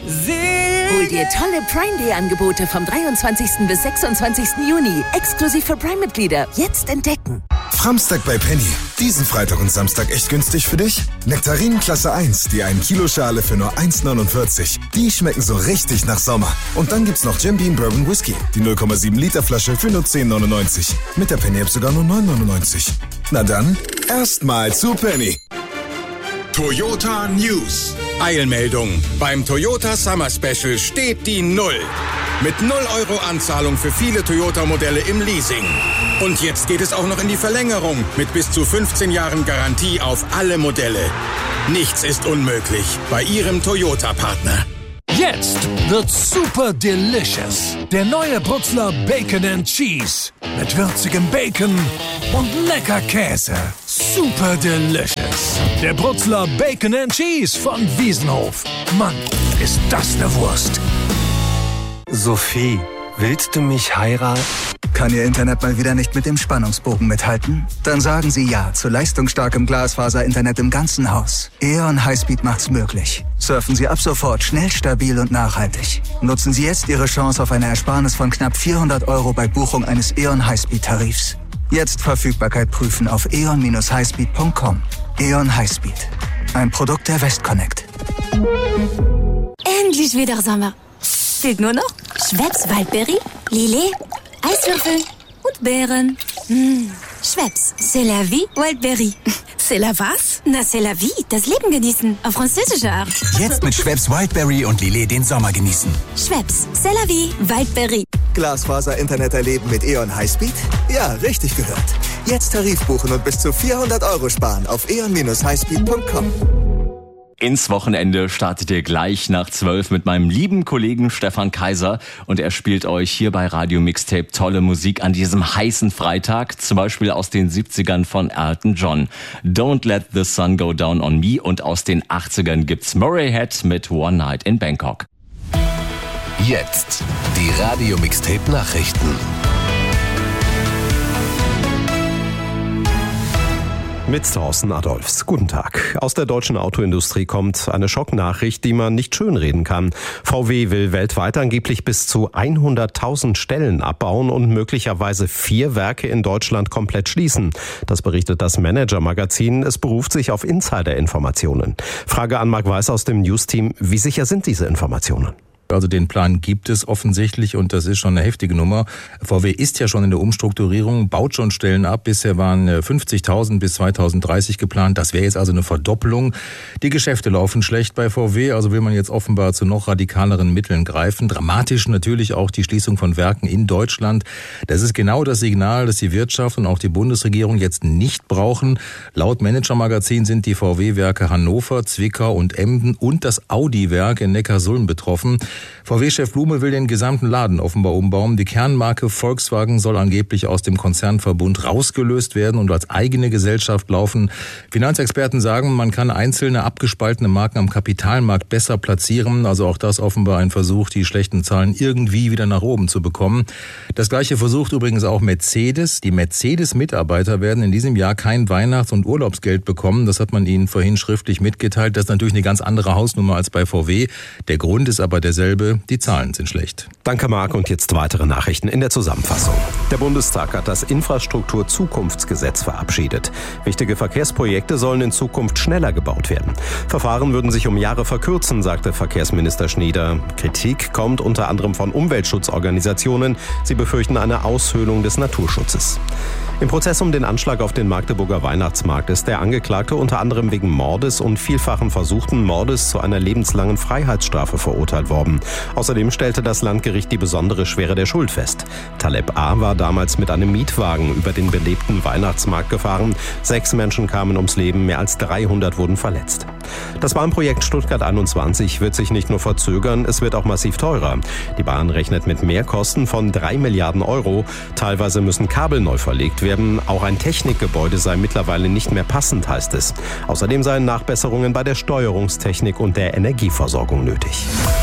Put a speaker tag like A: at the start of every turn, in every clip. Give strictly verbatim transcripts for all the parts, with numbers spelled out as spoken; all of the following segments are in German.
A: Hol dir tolle Prime Day Angebote vom dreiundzwanzigsten bis sechsundzwanzigsten Juni. Exklusiv für Prime-Mitglieder. Jetzt entdecken.
B: Framstag bei Penny. Diesen Freitag und Samstag echt günstig für dich? Nektarinen Klasse eins, die ein Kilo Schale für nur eins neunundvierzig. Die schmecken so richtig nach Sommer. Und dann gibt's noch Jim Beam Bourbon Whisky. Die null Komma sieben Liter Flasche für nur zehn neunundneunzig. Mit der Penny-App sogar nur neun neunundneunzig. Na dann, erstmal zu Penny.
C: Toyota News. Eilmeldung. Beim Toyota Summer Special steht die Null. Mit null Euro Anzahlung für viele Toyota-Modelle im Leasing. Und jetzt geht es auch noch in die Verlängerung mit bis zu fünfzehn Jahren Garantie auf alle Modelle. Nichts ist unmöglich bei Ihrem Toyota-Partner.
D: Jetzt wird's super delicious. Der neue Brutzler Bacon and Cheese. Mit würzigem Bacon und lecker Käse. Super delicious. Der Brutzler Bacon and Cheese von Wiesenhof. Mann, ist das eine Wurst.
E: Sophie, willst du mich heiraten? Kann Ihr Internet mal wieder nicht mit dem Spannungsbogen mithalten? Dann sagen Sie ja zu leistungsstarkem Glasfaser-Internet im ganzen Haus. E O N Highspeed macht's möglich. Surfen Sie ab sofort schnell, stabil und nachhaltig. Nutzen Sie jetzt Ihre Chance auf eine Ersparnis von knapp vierhundert Euro bei Buchung eines E O N Highspeed-Tarifs. Jetzt Verfügbarkeit prüfen auf eon Bindestrich highspeed Punkt com. E O N Highspeed. Ein Produkt der Westconnect.
F: Endlich wieder Sommer. Fehlt nur noch Schweppes Waldbeere, Lillet, Eiswürfel und Beeren. Mmh. Schweppes, c'est la vie, Wildberry.
A: C'est la was?
F: Na, c'est la vie, das Leben genießen, auf französische Art.
G: Jetzt mit Schweppes Wildberry und Lillet den Sommer genießen.
F: Schweppes, c'est la vie, Wildberry.
H: Glasfaser-Internet erleben mit E O N Highspeed? Ja, richtig gehört. Jetzt Tarif buchen und bis zu vierhundert Euro sparen auf eon Bindestrich highspeed Punkt com.
I: Ins Wochenende startet ihr gleich nach zwölf mit meinem lieben Kollegen Stefan Kaiser und er spielt euch hier bei Radio Mixtape tolle Musik an diesem heißen Freitag, zum Beispiel aus den siebzigern von Elton John. Don't Let the Sun Go Down on Me und aus den achtzigern gibt's Murray Head mit One Night in Bangkok.
J: Jetzt die Radio Mixtape Nachrichten.
K: Mit Thorsten Adolfs. Guten Tag. Aus der deutschen Autoindustrie kommt eine Schocknachricht, die man nicht schönreden kann. V W will weltweit angeblich bis zu hunderttausend Stellen abbauen und möglicherweise vier Werke in Deutschland komplett schließen. Das berichtet das Manager-Magazin. Es beruft sich auf Insider-Informationen. Frage an Marc Weiß aus dem News-Team. Wie sicher sind diese Informationen?
L: Also den Plan gibt es offensichtlich und das ist schon eine heftige Nummer. V W ist ja schon in der Umstrukturierung, baut schon Stellen ab. Bisher waren fünfzigtausend bis zweitausenddreißig geplant. Das wäre jetzt also eine Verdoppelung. Die Geschäfte laufen schlecht bei V W, also will man jetzt offenbar zu noch radikaleren Mitteln greifen. Dramatisch natürlich auch die Schließung von Werken in Deutschland. Das ist genau das Signal, das die Wirtschaft und auch die Bundesregierung jetzt nicht brauchen. Laut Manager-Magazin sind die V W-Werke Hannover, Zwickau und Emden und das Audi-Werk in Neckarsulm betroffen. V W-Chef Blume will den gesamten Laden offenbar umbauen. Die Kernmarke Volkswagen soll angeblich aus dem Konzernverbund rausgelöst werden und als eigene Gesellschaft laufen. Finanzexperten sagen, man kann einzelne abgespaltene Marken am Kapitalmarkt besser platzieren. Also auch das offenbar ein Versuch, die schlechten Zahlen irgendwie wieder nach oben zu bekommen. Das Gleiche versucht übrigens auch Mercedes. Die Mercedes-Mitarbeiter werden in diesem Jahr kein Weihnachts- und Urlaubsgeld bekommen. Das hat man ihnen vorhin schriftlich mitgeteilt. Das ist natürlich eine ganz andere Hausnummer als bei V W. Der Grund ist aber derselbe. Die Zahlen sind schlecht.
K: Danke, Marc. Und jetzt weitere Nachrichten in der Zusammenfassung. Der Bundestag hat das Infrastruktur-Zukunftsgesetz verabschiedet. Wichtige Verkehrsprojekte sollen in Zukunft schneller gebaut werden. Verfahren würden sich um Jahre verkürzen, sagte Verkehrsminister Schnieder. Kritik kommt unter anderem von Umweltschutzorganisationen. Sie befürchten eine Aushöhlung des Naturschutzes. Im Prozess um den Anschlag auf den Magdeburger Weihnachtsmarkt ist der Angeklagte unter anderem wegen Mordes und vielfachen versuchten Mordes zu einer lebenslangen Freiheitsstrafe verurteilt worden. Außerdem stellte das Landgericht die besondere Schwere der Schuld fest. Taleb A. war damals mit einem Mietwagen über den belebten Weihnachtsmarkt gefahren. Sechs Menschen kamen ums Leben, mehr als dreihundert wurden verletzt. Das Bahnprojekt Stuttgart einundzwanzig wird sich nicht nur verzögern, es wird auch massiv teurer. Die Bahn rechnet mit Mehrkosten von drei Milliarden Euro. Teilweise müssen Kabel neu verlegt werden. Auch ein Technikgebäude sei mittlerweile nicht mehr passend, heißt es. Außerdem seien Nachbesserungen bei der Steuerungstechnik und der Energieversorgung nötig.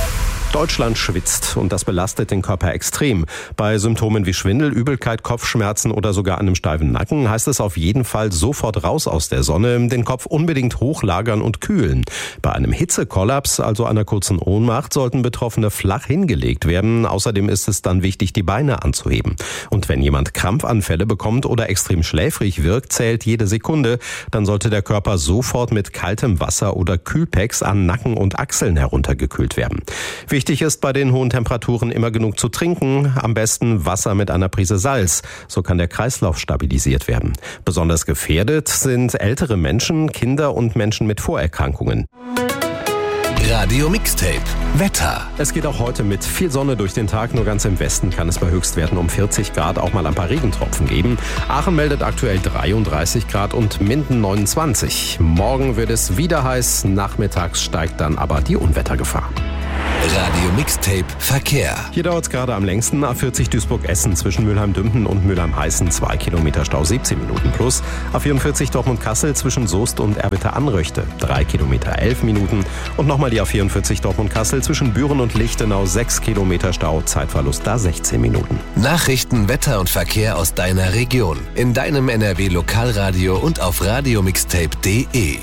K: Deutschland schwitzt und das belastet den Körper extrem. Bei Symptomen wie Schwindel, Übelkeit, Kopfschmerzen oder sogar einem steifen Nacken heißt es auf jeden Fall sofort raus aus der Sonne, den Kopf unbedingt hochlagern und kühlen. Bei einem Hitzekollaps, also einer kurzen Ohnmacht, sollten Betroffene flach hingelegt werden. Außerdem ist es dann wichtig, die Beine anzuheben. Und wenn jemand Krampfanfälle bekommt oder extrem schläfrig wirkt, zählt jede Sekunde. Dann sollte der Körper sofort mit kaltem Wasser oder Kühlpacks an Nacken und Achseln heruntergekühlt werden. Wichtig ist bei den hohen Temperaturen immer genug zu trinken, am besten Wasser mit einer Prise Salz. So kann der Kreislauf stabilisiert werden. Besonders gefährdet sind ältere Menschen, Kinder und Menschen mit Vorerkrankungen.
J: Radio Mixtape Wetter.
K: Es geht auch heute mit viel Sonne durch den Tag. Nur ganz im Westen kann es bei Höchstwerten um vierzig Grad auch mal ein paar Regentropfen geben. Aachen meldet aktuell dreiunddreißig Grad und Minden neunundzwanzig. Morgen wird es wieder heiß. Nachmittags steigt dann aber die Unwettergefahr.
J: Radio Mixtape Verkehr.
K: Hier dauert es gerade am längsten. A vierzig Duisburg-Essen zwischen Mülheim-Dümpen und Mülheim-Heißen zwei Kilometer Stau, siebzehn Minuten plus. A vierundvierzig Dortmund-Kassel zwischen Soest und Erwitte-Anröchte drei Kilometer, elf Minuten. Und nochmal die A vierundvierzig Dortmund-Kassel zwischen Büren und Lichtenau sechs Kilometer Stau, Zeitverlust da sechzehn Minuten.
J: Nachrichten, Wetter und Verkehr aus deiner Region. In deinem N R W-Lokalradio und auf radiomixtape punkt de.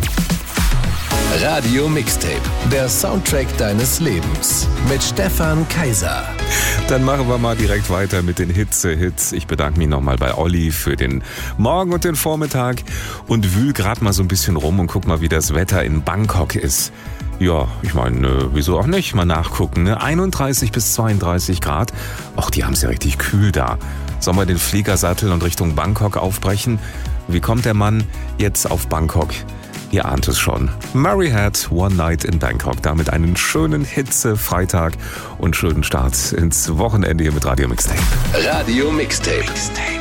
J: Radio Mixtape, der Soundtrack deines Lebens mit Stefan Kaiser.
M: Dann machen wir mal direkt weiter mit den Hitze-Hits. Ich bedanke mich nochmal bei Olli für den Morgen und den Vormittag und wühl gerade mal so ein bisschen rum und guck mal, wie das Wetter in Bangkok ist. Ja, ich meine, wieso auch nicht? Mal nachgucken, ne? einunddreißig bis zweiunddreißig Grad. Och, die haben es ja richtig kühl da. Sollen wir den Flieger satteln und Richtung Bangkok aufbrechen? Wie kommt der Mann jetzt auf Bangkok? Ihr ahnt es schon. Murray had One Night in Bangkok. Damit einen schönen Hitze-Freitag und schönen Start ins Wochenende hier mit Radio Mixtape.
J: Radio Mixtape. Mixtape.